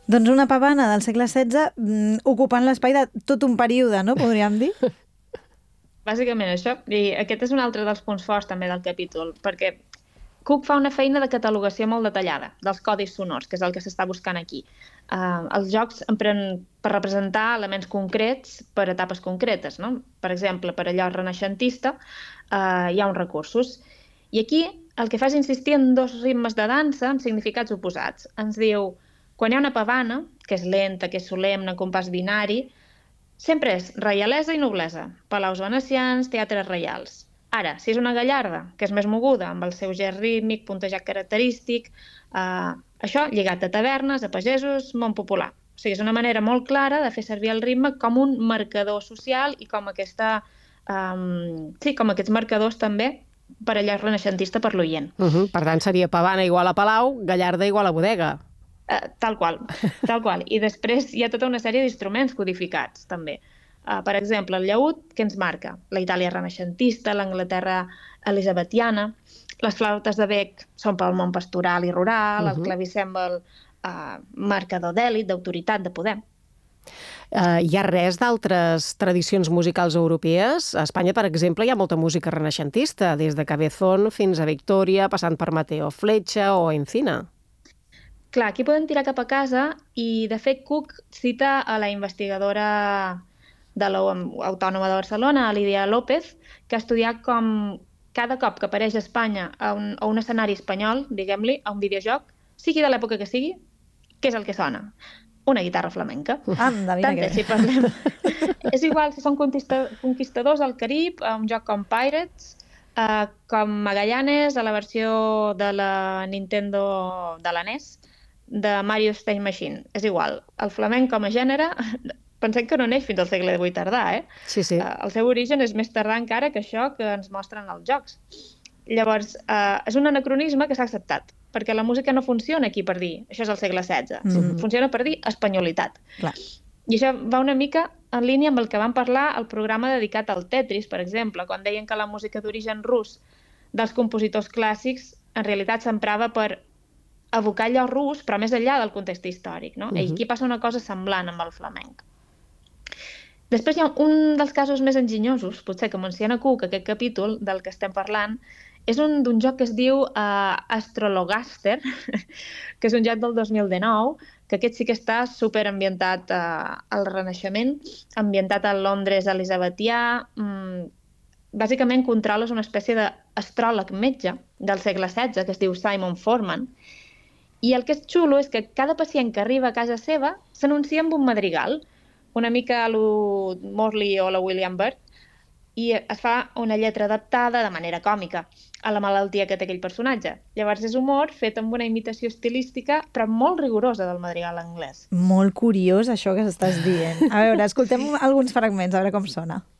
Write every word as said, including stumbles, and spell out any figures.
Doncs una pavana del segle setze ocupant l'espai de tot un període, no? Podríem dir? Bàsicament això. I aquest és un altre dels punts forts també del capítol, perquè Cook fa una feina de catalogació molt detallada dels codis sonors, que és el que s'està buscant aquí. Uh, els jocs empren per representar elements concrets per etapes concretes, no? Per exemple, per allò renaixentista uh, hi ha uns recursos. I aquí el que fa és insistir en dos ritmes de dansa amb significats oposats. Ens diu, quan hi ha una pavana, que és lenta, que és solemne, compàs binari, sempre és reialesa i noblesa, palaus venecians, teatres reials. Ara, si és una gallarda, que és més moguda, amb el seu gest rítmic, puntejat característic, eh, això lligat a tavernes, a pagesos, món popular. O sigui, és una manera molt clara de fer servir el ritme com un marcador social i com, aquesta, um, sí, com aquests marcadors també per allò renaixentista per l'oient. Uh -huh. Per tant, seria pavana igual a palau, gallarda igual a bodega. Uh, tal qual, tal qual. I després hi ha tota una sèrie d'instruments codificats, també. Uh, per exemple, el llaüt, què ens marca? La Itàlia renaixentista, l'Anglaterra elisabetiana, les flautes de bec són pel món pastoral i rural, uh -huh. el clavicèmbal uh, marcador d'èlit, d'autoritat, de poder. Uh, hi ha res d'altres tradicions musicals europees? A Espanya, per exemple, hi ha molta música renaixentista, des de Cabezón fins a Victoria, passant per Mateo Fletxa o Encina. Clar, aquí podem tirar cap a casa i, de fet, Cook cita a la investigadora de l'Autònoma de Barcelona, Lídia López, que ha estudiat com cada cop que apareix a Espanya a un, a un escenari espanyol, diguem-li, a un videojoc, sigui de l'època que sigui, què és el que sona? Una guitarra flamenca. Anda, mira Tant que és, si parlem. És igual si són conquistadors al Carib, a un joc com Pirates, uh, com Magallanes, a la versió de la Nintendo de la N E S, de Mario Stage Machine. És igual. El flamenc com a gènere, pensem que no neix fins al segle divuit tardà, eh? Sí, sí. Uh, el seu origen és més tardà encara que això que ens mostren els jocs. Llavors, uh, és un anacronisme que s'ha acceptat, perquè la música no funciona aquí per dir, això és el segle setze, mm-hmm. funciona per dir espanyolitat. Clar. I això va una mica en línia amb el que vam parlar al programa dedicat al Tetris, per exemple, quan deien que la música d'origen rus dels compositors clàssics en realitat s'emprava per evocar allò rus, però més enllà del context històric, no? Mm-hmm. I aquí passa una cosa semblant amb el flamenc. Després hi ha un dels casos més enginyosos, potser que menciona Cook, aquest capítol del que estem parlant, és un d'un joc que es diu uh, Astrologaster, que és un joc del dos mil dinou, que aquest sí que està superambientat uh, al Renaixement, ambientat a Londres elisabetià. Mm, bàsicament controles una espècie d'astròleg metge del segle setze, que es diu Simon Forman, i el que és xulo és que cada pacient que arriba a casa seva s'anuncia amb un madrigal, una mica a lo Morley o la William Byrd, i es fa una lletra adaptada de manera còmica a la malaltia que té aquell personatge. Llavors és humor fet amb una imitació estilística, però molt rigorosa del madrigal anglès. Molt curiós això que estàs dient. A veure, escoltem alguns fragments, a veure com sona.